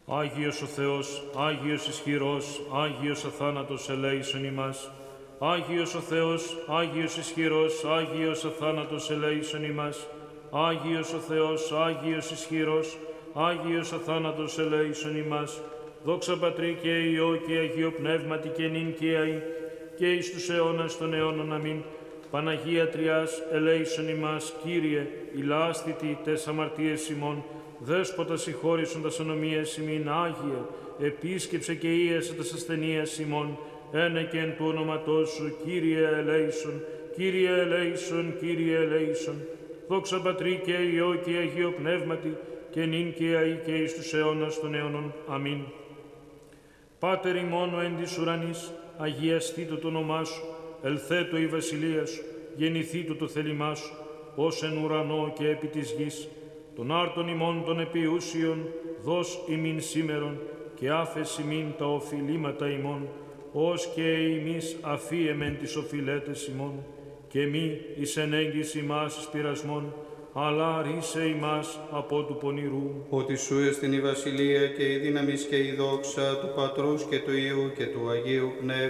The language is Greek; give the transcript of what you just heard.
Άγιος ο Θεός, Άγιος ισχυρός, Άγιος αθάνατος ελέησον ημάς. Άγιος ο Θεός, Άγιος ισχυρός, Άγιος αθάνατος ελέησον ημάς. Άγιος ο Θεός, Άγιος ισχυρός, Άγιος αθάνατος ελέησον ημάς. Δόξα Πατρί και Υιό και Αγίο Πνεύματι και νυν και αεί και εις τους αιώνας των αιώνων. Αμήν. Παναγία Τριάς, ελέησον ημάς, Κύριε, ηλάστητη τες αμαρτίες ημών, Δέσποτα συγχώρησον τας ανομίες ημίν, Άγιε, επίσκεψε και ίεσε τας ασθενείας ημών, ένε και εν του όνοματός σου, Κύριε ελέησον, Κύριε ελέησον, Κύριε ελέησον. Δόξα Πατρί και Υιό και Αγίο Πνεύματι, και νυν και αεί και εις τους αιώνας των αιώνων. Αμήν. Πάτερ ημών ο εν της ουρανής, αγιαστήτω το όνομά σου, ελθέτω η βασιλεία σου, γεννηθήτω το θέλημά σου, ως εν ουρανό και επί της γης. Των άρτων ημών των επιούσιων, δώσ' ημίν σήμερον, και άφες ημίν τα οφειλήματα ημών, ως και εμείς αφίεμεν τις οφειλέτες ημών, και μη εις ενέγγις ημάς εις πειρασμόν, αλλά ρίσε ημάς από του πονηρού. Ότι σου εστιν η βασιλεία και η δύναμις και η δόξα του Πατρός και του Υιού και του Αγίου Πνεύματος.